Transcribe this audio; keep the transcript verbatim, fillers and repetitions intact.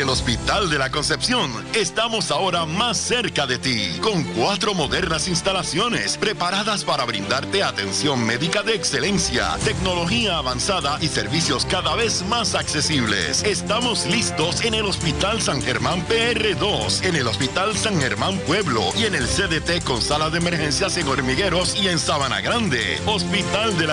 el Hospital de la Concepción estamos ahora más cerca de ti, con cuatro modernas instalaciones preparadas para brindarte atención médica de excelencia, tecnología avanzada y servicios cada vez más accesibles. Estamos listos en el Hospital San Germán P R dos, en el Hospital San Germán Pueblo y en el C D T con sala de emergencias en Hormigueros y en Sabana Grande. Hospital de la